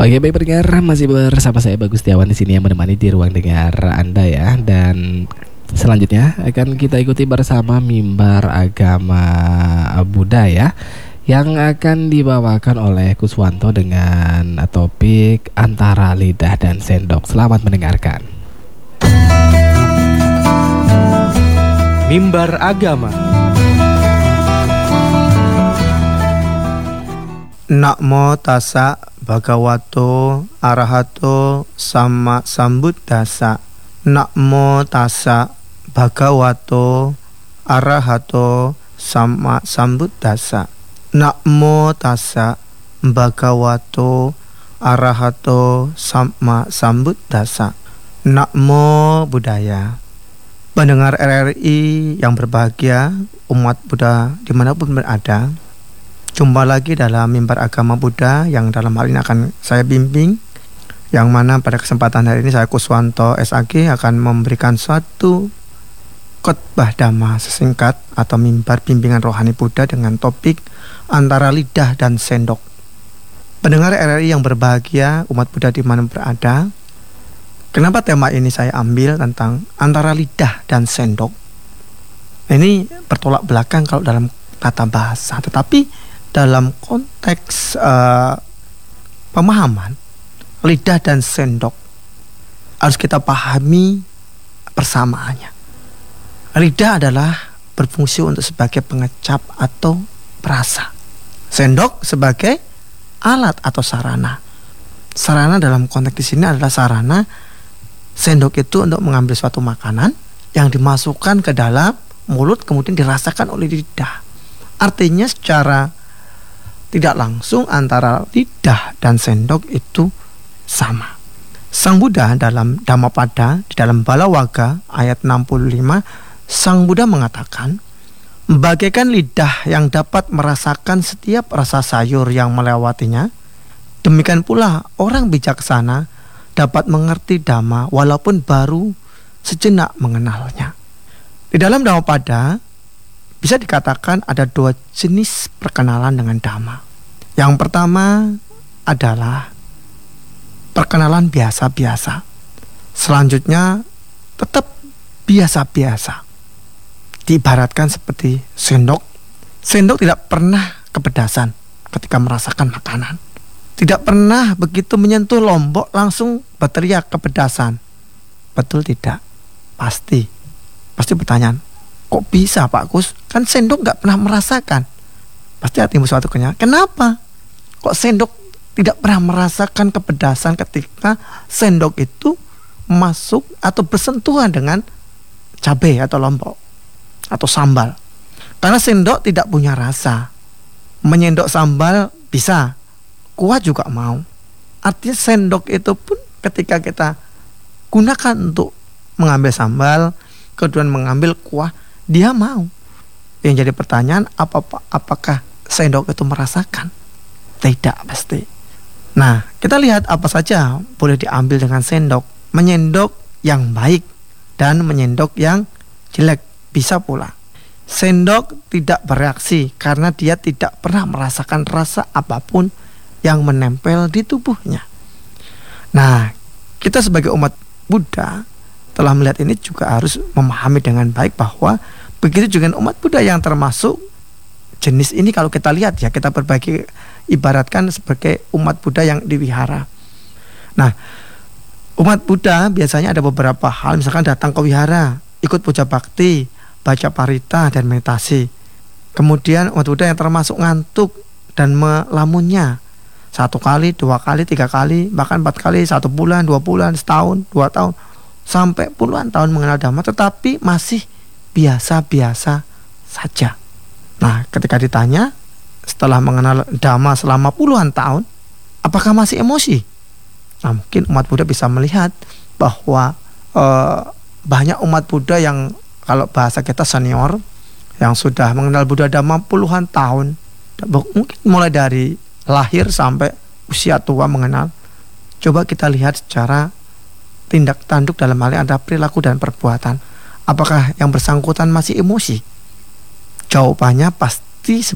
Oke, baik pendengar, masih bersama saya Bagus Setiawan di sini yang menemani di ruang dengar Anda ya. Dan selanjutnya akan kita ikuti bersama mimbar agama Buddha ya, yang akan dibawakan oleh Kuswanto dengan topik antara lidah dan sendok. Selamat mendengarkan. Mimbar agama. Namo tassa bhagavato arahato sama sambuddhassa. Namo tassa bhagavato arahato sama sambuddhassa. Namo tassa bhagavato arahato sama sambuddhassa. Namo Buddhaya. Pendengar RRI yang berbahagia, umat Buddha dimanapun berada, jumpa lagi dalam mimbar agama Buddha yang dalam hal ini akan saya bimbing, yang mana pada kesempatan hari ini saya Kuswanto SAG akan memberikan suatu khotbah dhamma sesingkat atau mimbar bimbingan rohani Buddha dengan topik antara lidah dan sendok. Pendengar RRI yang berbahagia, umat Buddha dimanapun berada, kenapa tema ini saya ambil tentang antara lidah dan sendok? Ini bertolak belakang kalau dalam tata bahasa, tetapi dalam konteks pemahaman lidah dan sendok harus kita pahami persamaannya. Lidah adalah berfungsi untuk sebagai pengecap atau perasa. Sendok sebagai alat atau sarana. Sarana dalam konteks di sini adalah sarana. Sendok itu untuk mengambil suatu makanan yang dimasukkan ke dalam mulut kemudian dirasakan oleh lidah. Artinya secara tidak langsung antara lidah dan sendok itu sama. Sang Buddha dalam Dhammapada, di dalam Balawaga ayat 65, Sang Buddha mengatakan, bagaikan lidah yang dapat merasakan setiap rasa sayur yang melewatinya, demikian pula orang bijaksana dapat mengerti Dhamma walaupun baru sejenak mengenalnya. Di dalam Dhammapada bisa dikatakan ada dua jenis perkenalan dengan Dhamma. Yang pertama adalah perkenalan biasa-biasa. Selanjutnya tetap biasa-biasa. Diibaratkan seperti sendok. Sendok tidak pernah kepedasan ketika merasakan makanan. Tidak pernah begitu menyentuh lombok langsung berteriak kepedasan. Betul tidak? Pasti pertanyaan, kok bisa Pak Kus? Kan sendok gak pernah merasakan. Pasti hatimu suatu kenyang. Kenapa? Kok sendok tidak pernah merasakan kepedasan ketika sendok itu masuk atau bersentuhan dengan cabai atau lombok atau sambal? Karena sendok tidak punya rasa. Menyendok sambal bisa, kuah juga mau. Artinya sendok itu pun ketika kita gunakan untuk mengambil sambal, kemudian mengambil kuah, dia mau. Yang jadi pertanyaan, apakah sendok itu merasakan? Tidak pasti. Nah, kita lihat apa saja boleh diambil dengan sendok. Menyendok yang baik dan menyendok yang jelek bisa pula. Sendok tidak bereaksi karena dia tidak pernah merasakan rasa apapun yang menempel di tubuhnya. Nah, kita sebagai umat Buddha telah melihat ini juga harus memahami dengan baik bahwa begitu juga umat Buddha yang termasuk jenis ini. Kalau kita lihat ya, kita berbagi, ibaratkan sebagai umat Buddha yang diwihara. Nah, umat Buddha biasanya ada beberapa hal, misalkan datang ke wihara, ikut puja bakti, baca parita dan meditasi. Kemudian umat Buddha yang termasuk ngantuk dan melamunnya 1 kali, 2 kali, 3 kali, bahkan 4 kali, 1 bulan, 2 bulan, setahun, 2 tahun, sampai puluhan tahun mengenal Dhamma, tetapi masih biasa-biasa saja. Nah, ketika ditanya setelah mengenal Dhamma selama puluhan tahun, apakah masih emosi? Nah, mungkin umat Buddha bisa melihat bahwa banyak umat Buddha yang kalau bahasa kita senior, yang sudah mengenal Buddha Dhamma puluhan tahun, mungkin mulai dari lahir sampai usia tua mengenal. Coba kita lihat secara tindak tanduk dalam hal ini ada perilaku dan perbuatan. Apakah yang bersangkutan masih emosi? Jawabannya pasti